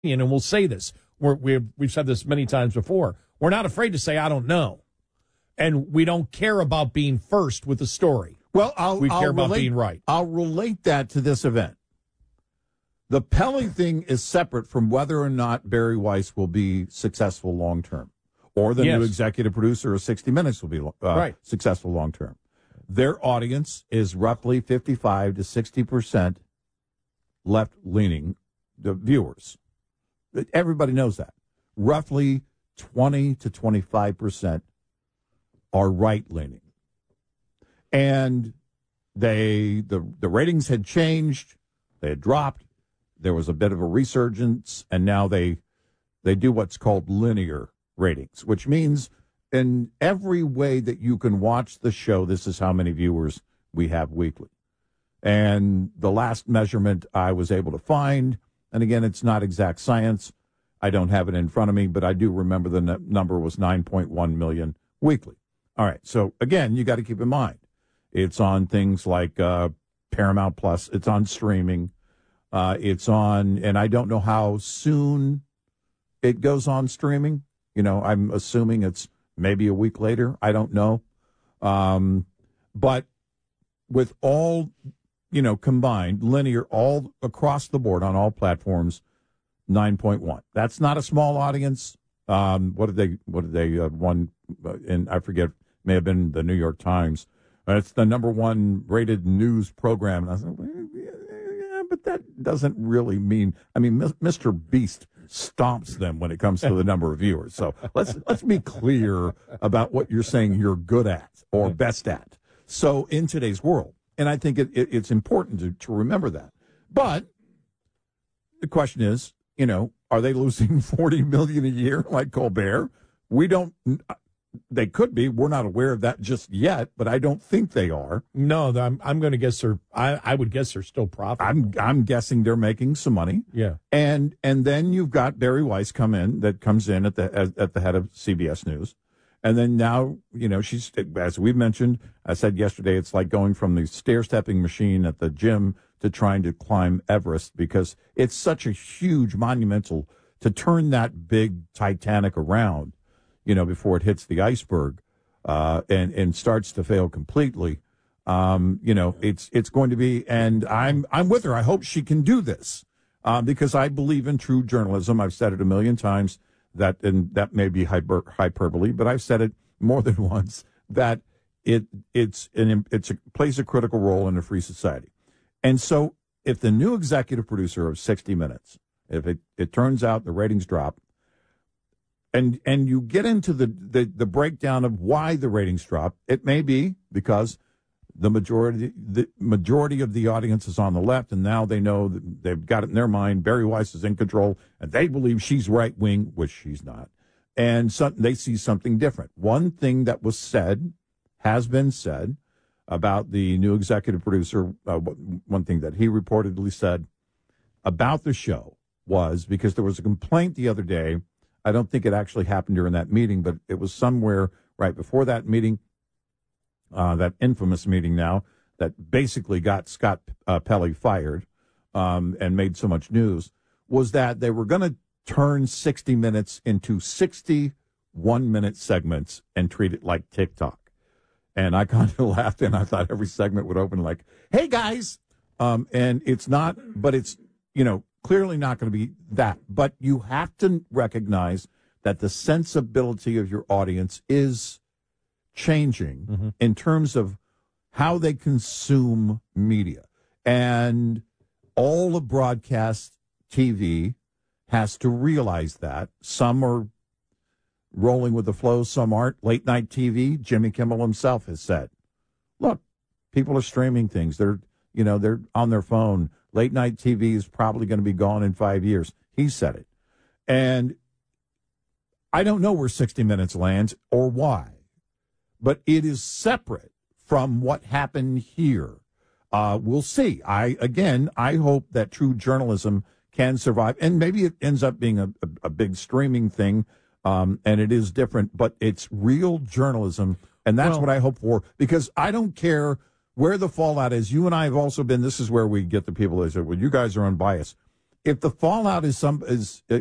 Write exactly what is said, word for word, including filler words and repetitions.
and we'll say this. We're, we've, we've said this many times before. We're not afraid to say, I don't know. And we don't care about being first with the story. Well, I'll, we care I'll about relate, being right. I'll relate that to this event. The Pelley thing is separate from whether or not Barry Weiss will be successful long term, or the yes. new executive producer of sixty minutes will be uh, right. successful long term. Their audience is roughly fifty-five to sixty percent left leaning, the viewers. Everybody knows that. Roughly twenty to twenty-five percent are right leaning. And they the the ratings had changed, they had dropped. There was a bit of a resurgence, and now they they do what's called linear ratings, which means in every way that you can watch the show, this is how many viewers we have weekly. And the last measurement I was able to find, and again, it's not exact science, I don't have it in front of me, but I do remember the n- number was nine point one million weekly. All right, so again, you got to keep in mind, it's on things like uh, Paramount Plus, it's on streaming. Uh, it's on, and I don't know how soon it goes on streaming. You know, I'm assuming it's maybe a week later. I don't know. Um, but with all, you know, combined, linear, all across the board on all platforms, nine point one. That's not a small audience. Um, what did they, what did they, uh, one, uh, and I forget, may have been the New York Times. Uh, it's the number one rated news program. And I was like, well, yeah, but that doesn't really mean, I mean, Mister Beast stomps them when it comes to the number of viewers. So let's let's be clear about what you're saying you're good at or best at. So in today's world, and I think it, it, it's important to, to remember that. But the question is, you know, are they losing forty million dollars a year like Colbert? We don't. They could be. We're not aware of that just yet, but I don't think they are. No, I'm I'm going to guess they're. I, I would guess they're still profitable. I'm I'm guessing they're making some money. Yeah, and and then you've got Barry Weiss come in that comes in at the as, at the head of C B S News, and then now you know she's, as we've mentioned. I said yesterday, it's like going from the stair stepping machine at the gym to trying to climb Everest, because it's such a huge monumental to turn that big Titanic around. You know, before it hits the iceberg uh, and and starts to fail completely, um, you know, it's it's going to be. And I'm I'm with her. I hope she can do this uh, because I believe in true journalism. I've said it a million times that, and that may be hyper, hyperbole, but I've said it more than once that it it's an it's a, plays a critical role in a free society. And so, if the new executive producer of sixty minutes, if it it turns out the ratings drop. And and you get into the, the, the breakdown of why the ratings drop. It may be because the majority the majority of the audience is on the left, and now they know that they've got it in their mind. Barry Weiss is in control, and they believe she's right wing, which she's not. And so they see something different. One thing that was said, has been said, about the new executive producer, uh, one thing that he reportedly said about the show was, because there was a complaint the other day. I don't think it actually happened during that meeting, but it was somewhere right before that meeting, uh, that infamous meeting now, that basically got Scott uh, Pelley fired um, and made so much news, was that they were going to turn sixty minutes into sixty one-minute segments and treat it like TikTok. And I kind of laughed, and I thought every segment would open like, hey, guys. Um, and it's not, but it's, you know, clearly not going to be that, but you have to recognize that the sensibility of your audience is changing mm-hmm. in terms of how they consume media. And all of broadcast T V has to realize that. Some are rolling with the flow, some aren't. Late night T V, Jimmy Kimmel himself has said, look, people are streaming things. They're, you know, they're on their phone. Late night T V is probably going to be gone in five years. He said it. And I don't know where sixty minutes lands or why, but it is separate from what happened here. Uh, we'll see. I, again, I hope that true journalism can survive. And maybe it ends up being a, a, a big streaming thing, um, and it is different, but it's real journalism. And that's well, what I hope for, because I don't care where the fallout is. You and I have also been, this is where we get the people that say, well, you guys are unbiased. if the fallout is some is